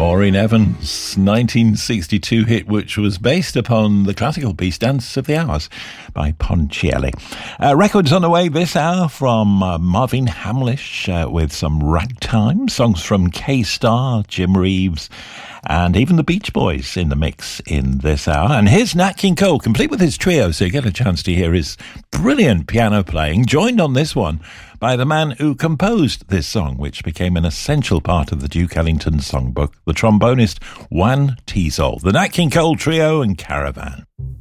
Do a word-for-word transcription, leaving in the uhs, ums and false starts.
Maureen Evans' nineteen sixty-two hit, which was based upon the classical piece Dance of the Hours by Ponchielli. Uh, records on the way this hour from uh, Marvin Hamlish uh, with some ragtime, songs from K-Star, Jim Reeves, and even the Beach Boys in the mix in this hour. And here's Nat King Cole, complete with his trio, so you get a chance to hear his brilliant piano playing, joined on this one by the man who composed this song, which became an essential part of the Duke Ellington songbook, the trombonist Juan Teasel. The Nat King Cole Trio and Caravan.